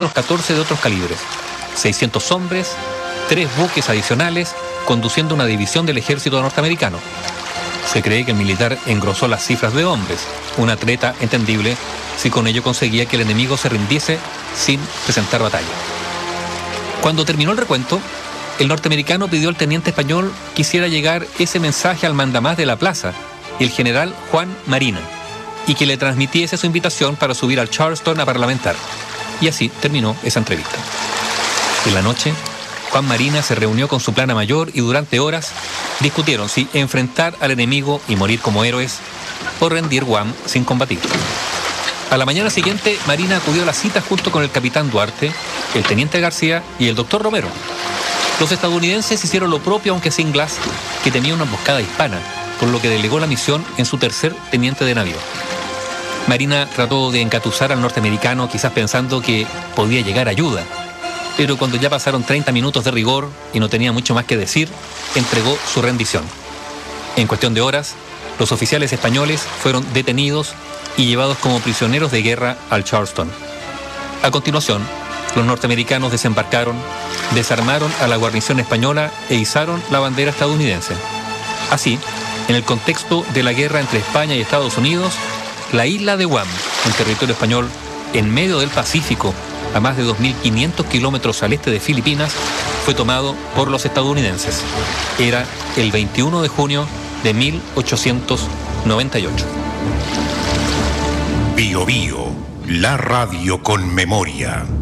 otros 14 de otros calibres, 600 hombres, 3 buques adicionales, conduciendo una división del ejército norteamericano. Se cree que el militar engrosó las cifras de hombres, una treta entendible si con ello conseguía que el enemigo se rindiese sin presentar batalla. Cuando terminó el recuento, el norteamericano pidió al teniente español que hiciera llegar ese mensaje al mandamás de la plaza, el general Juan Marina, y que le transmitiese su invitación para subir al Charleston a parlamentar. Y así terminó esa entrevista. En la noche, Juan Marina se reunió con su plana mayor y durante horas discutieron si enfrentar al enemigo y morir como héroes o rendir Guam sin combatir. A la mañana siguiente, Marina acudió a la cita junto con el capitán Duarte, el teniente García y el doctor Romero. Los estadounidenses hicieron lo propio, aunque sin Glass, que tenía una emboscada hispana, por lo que delegó la misión en su tercer teniente de navío. Marina trató de engatusar al norteamericano, quizás pensando que podía llegar ayuda, pero cuando ya pasaron 30 minutos de rigor y no tenía mucho más que decir, entregó su rendición. En cuestión de horas, los oficiales españoles fueron detenidos y llevados como prisioneros de guerra al Charleston. A continuación, los norteamericanos desembarcaron, desarmaron a la guarnición española e izaron la bandera estadounidense. Así, en el contexto de la guerra entre España y Estados Unidos, la isla de Guam, un territorio español en medio del Pacífico, a más de 2.500 kilómetros al este de Filipinas, fue tomado por los estadounidenses. Era el 21 de junio de 1898. Bío Bío, la radio con memoria.